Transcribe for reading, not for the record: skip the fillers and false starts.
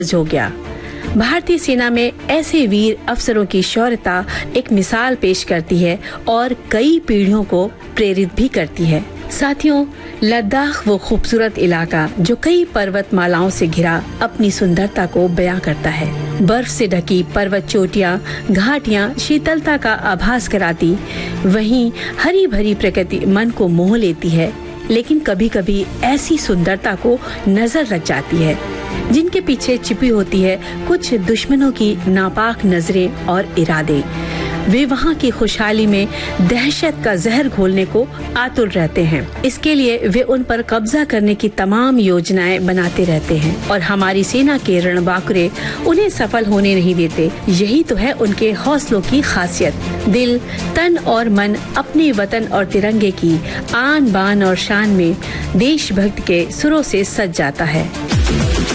हो गया। भारतीय सेना में ऐसे वीर अफसरों की शौर्यता एक मिसाल पेश करती है और कई पीढ़ियों को प्रेरित भी करती है। साथियों, लद्दाख वो खूबसूरत इलाका जो कई पर्वतमालाओं से घिरा अपनी सुंदरता को बयां करता है। बर्फ से ढकी पर्वत चोटियां, घाटियां शीतलता का आभास कराती, वहीं हरी भरी प्रकृति मन को मोह लेती है। लेकिन कभी कभी ऐसी सुंदरता को नजर लग जाती है जिनके पीछे छिपी होती है कुछ दुश्मनों की नापाक नजरें और इरादे। वे वहाँ की खुशहाली में दहशत का जहर घोलने को आतुर रहते हैं। इसके लिए वे उन पर कब्जा करने की तमाम योजनाएं बनाते रहते हैं और हमारी सेना के रणबांकुरे उन्हें सफल होने नहीं देते। यही तो है उनके हौसलों की खासियत। दिल, तन और मन अपने वतन और तिरंगे की आन बान और शान में देशभक्त के सुरों से सज जाता है।